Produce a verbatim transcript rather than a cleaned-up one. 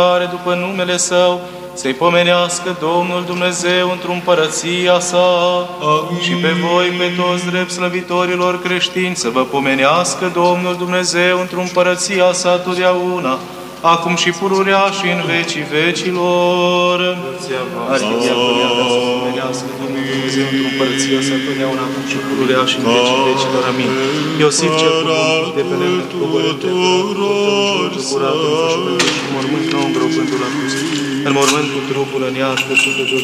care după numele Său să-i pomenească Domnul Dumnezeu într-o împărăția Sa. Amin. Și pe voi, pe toți drept slăvitorilor creștini, să vă pomenească Domnul Dumnezeu într-o împărăția Sa totdeauna, acum și pururea și în vecii vecilor. Arhidionia să pomenească Domnul Dumnezeu într-o împărăția Sa totdeauna, acum și pururea și în vecii vecilor. Amin. Iosif cel frumos, de pe lemn, coborând pe curat, curat, în fășură și mormânt nou în gropântul la cruz. În mormântul trupul în iad,